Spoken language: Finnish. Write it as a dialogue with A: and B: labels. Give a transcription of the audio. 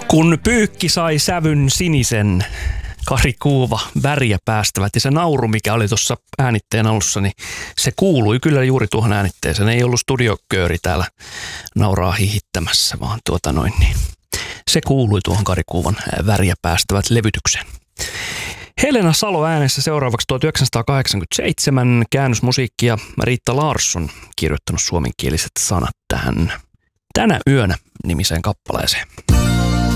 A: Kun pyykki sai sävyn sinisen, Kari Kuuva väriä päästävät ja se nauru, mikä oli tuossa äänitteen alussa, niin se kuului kyllä juuri tuohon äänitteeseen. Ei ollut studiokööri täällä nauraa hihittämässä, vaan se kuului tuohon Kari Kuuvan väriä päästävät levytykseen. Helena Salo äänessä seuraavaksi 1987 käännösmusiikki ja Riitta Larsson kirjoittanut suomenkieliset sanat tähän Tänä yönä -nimiseen kappaleeseen.